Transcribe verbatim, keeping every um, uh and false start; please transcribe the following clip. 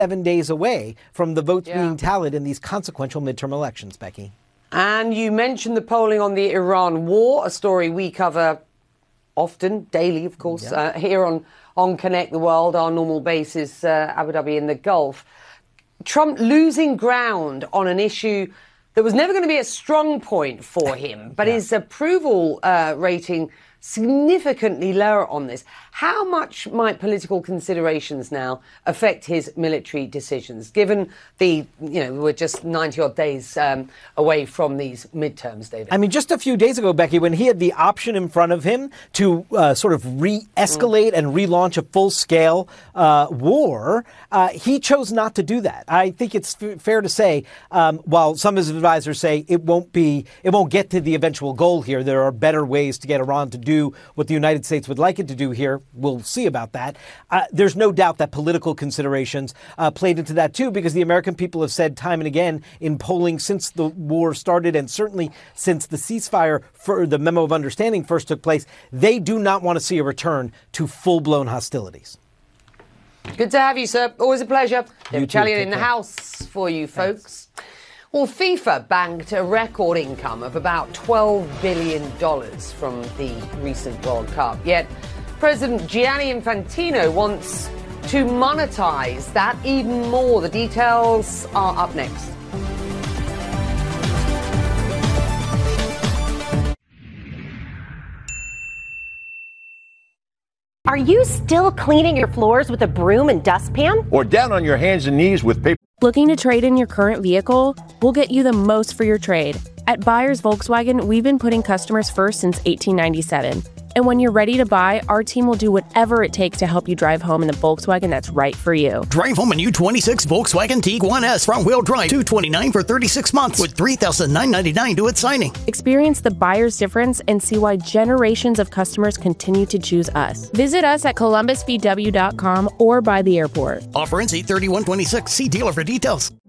seven days away from the votes yeah. being tallied in these consequential midterm elections, Becky. And you mentioned the polling on the Iran war, a story we cover often, daily, of course, yeah. uh, here on, on Connect the World. Our normal base is uh, Abu Dhabi in the Gulf. Trump losing ground on an issue that was never going to be a strong point for him, but yeah. his approval uh, rating significantly lower on this. How much might political considerations now affect his military decisions, given the, you know, we're just ninety odd days um, away from these midterms, David? I mean, just a few days ago, Becky, when he had the option in front of him to uh, sort of re-escalate mm. and relaunch a full-scale uh, war, uh, he chose not to do that. I think it's f- fair to say, um, while some of his advisors say it won't be, it won't get to the eventual goal here, there are better ways to get Iran to do do what the United States would like it to do here. We'll see about that. Uh, there's no doubt that political considerations uh, played into that, too, because the American people have said time and again in polling since the war started and certainly since the ceasefire for the memo of understanding first took place, they do not want to see a return to full-blown hostilities. Good to have you, sir. Always a pleasure. David Chalian in the house for you, folks. Thanks. Well, FIFA banked a record income of about twelve billion dollars from the recent World Cup. Yet President Gianni Infantino wants to monetize that even more. The details are up next. Are you still cleaning your floors with a broom and dustpan? Or down on your hands and knees with paper? Looking to trade in your current vehicle? We'll get you the most for your trade. At Buyers Volkswagen, we've been putting customers first since eighteen ninety-seven. And when you're ready to buy, our team will do whatever it takes to help you drive home in the Volkswagen that's right for you. Drive home a new twenty-six Volkswagen Tiguan S front-wheel drive, two hundred twenty-nine dollars for thirty-six months with three thousand nine hundred ninety-nine dollars due at signing. Experience the buyer's difference and see why generations of customers continue to choose us. Visit us at columbus v w dot com or by the airport. Offer ends eight thirty-one twenty-six. See dealer for details.